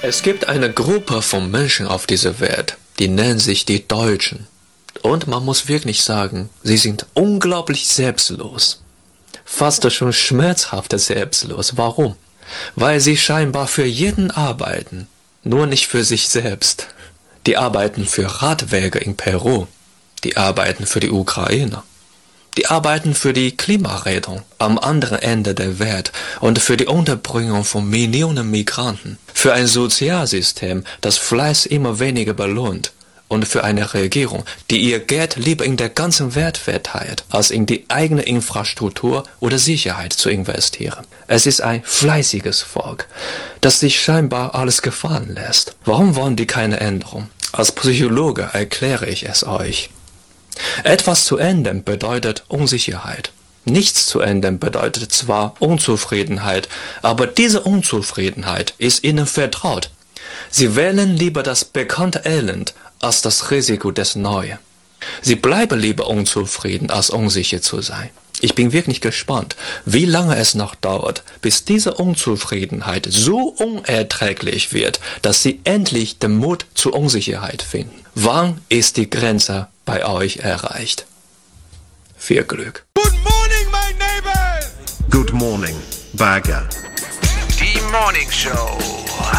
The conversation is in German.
Es gibt eine Gruppe von Menschen auf dieser Welt, die nennen sich die Deutschen. Und man muss wirklich sagen, sie sind unglaublich selbstlos. Fast schon schmerzhaft selbstlos. Warum? Weil sie scheinbar für jeden arbeiten, nur nicht für sich selbst. Die arbeiten für Radwege in Peru, die arbeiten für die Ukraine, die arbeiten für die Klimarettung am anderen Ende der Welt und für die Unterbringung von Millionen Migranten, für ein Sozialsystem, das Fleiß immer weniger belohnt und für eine Regierung, die ihr Geld lieber in der ganzen Welt verteilt, als in die eigene Infrastruktur oder Sicherheit zu investieren. Es ist ein fleißiges Volk, das sich scheinbar alles gefallen lässt. Warum wollen die keine Änderung? Als Psychologe erkläre ich es euch. Etwas zu ändern bedeutet Unsicherheit. Nichts zu ändern bedeutet zwar Unzufriedenheit, aber diese Unzufriedenheit ist ihnen vertraut. Sie wählen lieber das bekannte Elend als das Risiko des Neuen. Sie bleiben lieber unzufrieden, als unsicher zu sein. Ich bin wirklich gespannt, wie lange es noch dauert, bis diese Unzufriedenheit so unerträglich wird, dass sie endlich den Mut zur Unsicherheit finden. Wann ist die Grenze bei euch erreicht? Viel Glück. Good morning, my neighbors! Good morning, Bagger. Die Morning Show.